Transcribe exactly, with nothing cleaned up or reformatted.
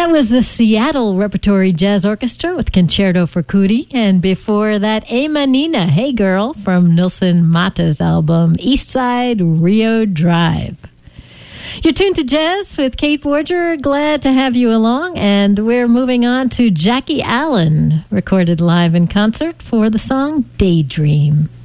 That was the Seattle Repertory Jazz Orchestra with Concerto for Cootie. And before that, A Manina, Hey Girl, from Nilsson Mata's album East Side Rio Drive. You're tuned to Jazz with Kate Forger. Glad to have you along. And we're moving on to Jackie Allen, recorded live in concert for the song Daydream.